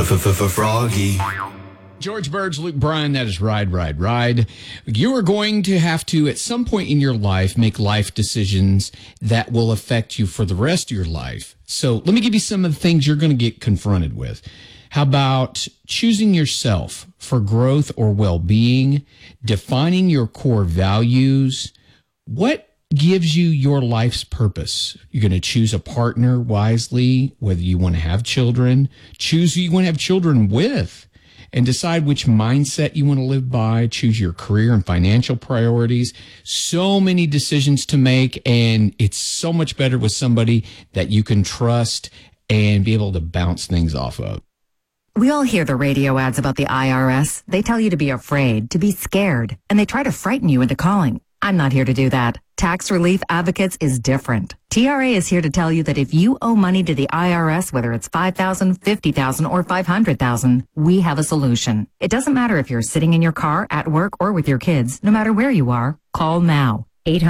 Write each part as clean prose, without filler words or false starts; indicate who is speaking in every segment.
Speaker 1: Froggy.
Speaker 2: George Birds, Luke Bryan, that is Ride, Ride, Ride. You are going to have to, at some point in your life, make life decisions that will affect you for the rest of your life. So let me give you some of the things you're going to get confronted with. How about choosing yourself for growth or well-being, defining your core values? What gives you your life's purpose? You're going to choose a partner wisely, whether you want to have children, choose who you want to have children with, and decide which mindset you want to live by, choose your career and financial priorities. So many decisions to make, and it's so much better with somebody that you can trust and be able to bounce things off of.
Speaker 3: We all hear the radio ads about the IRS. They tell you to be afraid, to be scared, and they try to frighten you into calling. I'm not here to do that. Tax Relief Advocates is different. TRA is here to tell you that if you owe money to the IRS, whether it's $5,000, $50,000, or $500,000, we have a solution. It doesn't matter if you're sitting in your car, at work, or with your kids. No matter where you are, call now.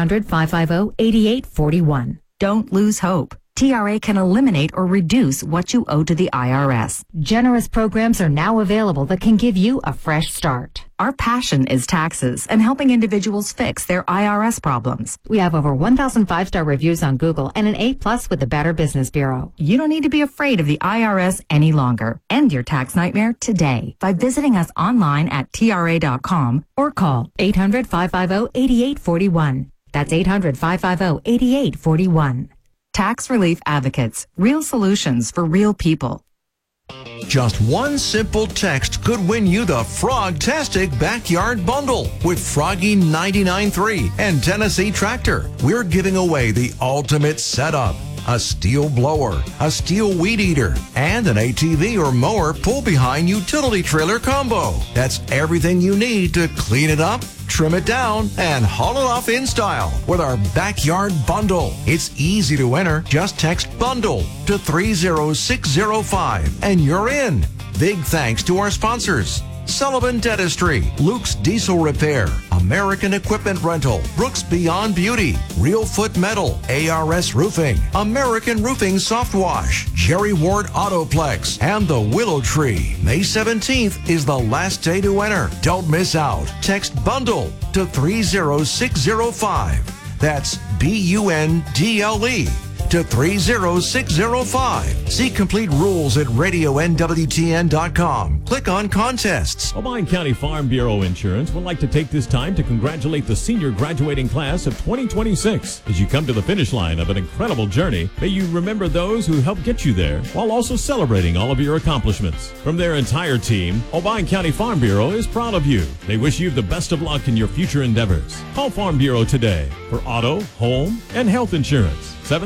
Speaker 3: 800-550-8841. Don't lose hope. TRA can eliminate or reduce what you owe to the IRS.
Speaker 4: Generous programs are now available that can give you a fresh start.
Speaker 3: Our passion is taxes and helping individuals fix their IRS problems.
Speaker 4: We have over 1,000 5-star reviews on Google and an A+ with the Better Business Bureau.
Speaker 3: You don't need to be afraid of the IRS any longer. End your tax nightmare today by visiting us online at TRA.com or call
Speaker 4: 800-550-8841. That's 800-550-8841.
Speaker 3: Tax Relief Advocates. Real solutions for real people.
Speaker 5: Just one simple text could win you the Frogtastic Backyard Bundle with Froggy 99.3 and Tennessee Tractor. We're giving away the ultimate setup. A steel blower, a steel weed eater, and an ATV or mower pull-behind utility trailer combo. That's everything you need to clean it up, trim it down, and haul it off in style with our Backyard Bundle. It's easy to enter. Just text BUNDLE to 30605 and you're in. Big thanks to our sponsors: Sullivan Dentistry, Luke's Diesel Repair, American Equipment Rental, Brooks Beyond Beauty, Real Foot Metal, ARS Roofing, American Roofing Soft Wash, Jerry Ward Autoplex, and the Willow Tree. May 17th is the last day to enter. Don't miss out. Text BUNDLE to 30605. That's BUNDLE to 30605. See complete rules at radionwtn.com. Click on contests.
Speaker 6: Obion County Farm Bureau Insurance would like to take this time to congratulate the senior graduating class of 2026. As you come to the finish line of an incredible journey, may you remember those who helped get you there while also celebrating all of your accomplishments. From their entire team, Obion County Farm Bureau is proud of you. They wish you the best of luck in your future endeavors. Call Farm Bureau today for auto, home, and health insurance.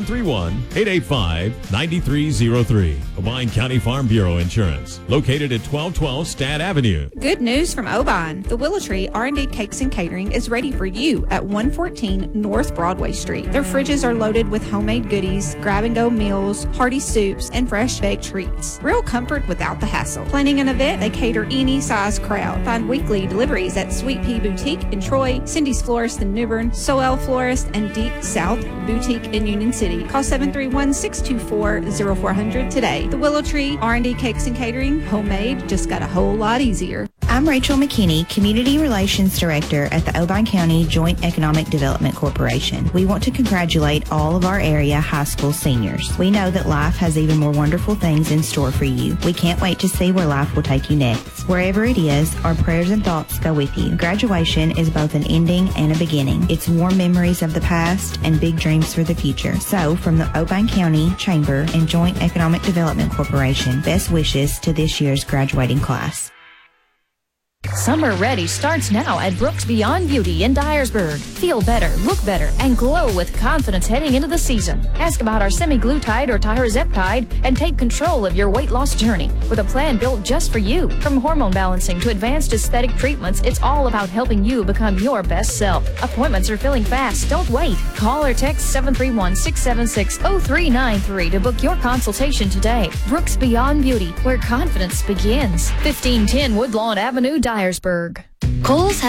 Speaker 6: 731-885-9303. Obion County Farm Bureau Insurance, located at 1212 Stad Avenue.
Speaker 7: Good news from Obion. The Willow Tree R&D Cakes and Catering is ready for you at 114 North Broadway Street. Their fridges are loaded with homemade goodies, grab-and-go meals, hearty soups, and fresh baked treats. Real comfort without the hassle. Planning an event, they cater any size crowd. Find weekly deliveries at Sweet Pea Boutique in Troy, Cindy's Florist in New Bern, Soel Florist, and Deep South Boutique in Union City. Call 731-624-0400 today. The Willow Tree R&D Cakes and Catering, homemade, just got a whole lot easier.
Speaker 8: I'm Rachel McKinney, Community Relations Director at the Obion County Joint Economic Development Corporation. We want to congratulate all of our area high school seniors. We know that life has even more wonderful things in store for you. We can't wait to see where life will take you next. Wherever it is, our prayers and thoughts go with you. Graduation is both an ending and a beginning. It's warm memories of the past and big dreams for the future. So, from the Obion County Chamber and Joint Economic Development Corporation, best wishes to this year's graduating class.
Speaker 9: Summer Ready starts now at Brooks Beyond Beauty in Dyersburg. Feel better, look better, and glow with confidence heading into the season. Ask about our semi-glutide or Tirzepatide and take control of your weight loss journey with a plan built just for you. From hormone balancing to advanced aesthetic treatments, it's all about helping you become your best self. Appointments are filling fast. Don't wait. Call or text 731-676-0393 to book your consultation today. Brooks Beyond Beauty, where confidence begins. 1510 Woodlawn Avenue, Dyersburg.
Speaker 10: Kohl's